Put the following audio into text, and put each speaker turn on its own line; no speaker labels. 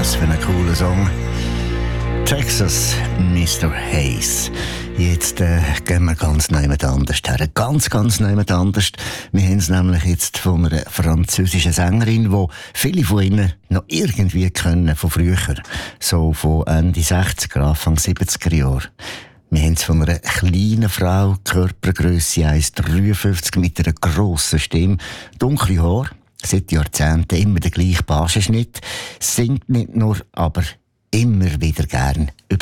Was für ein cooler Song. Texas, Mr. Hayes. Jetzt gehen wir ganz neu anders her. Ganz neu anders. Wir haben es nämlich jetzt von einer französischen Sängerin, die viele von Ihnen noch irgendwie kennen, von früher. So von Ende 60er, Anfang 70er Jahre. Wir haben es von einer kleinen Frau, Körpergrösse 1,53 mit einer grossen Stimme, dunkle Haare, seit Jahrzehnten immer der gleiche Basenschnitt, singt nicht nur, aber immer wieder gern über